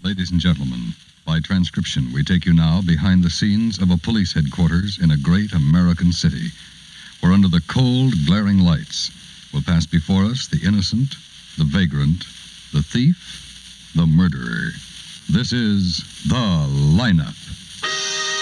Ladies and gentlemen, by transcription, we take you now behind the scenes of a police headquarters in a great American city, where under the cold, glaring lights will pass before us the innocent, the vagrant, the thief, the murderer. This is The Lineup.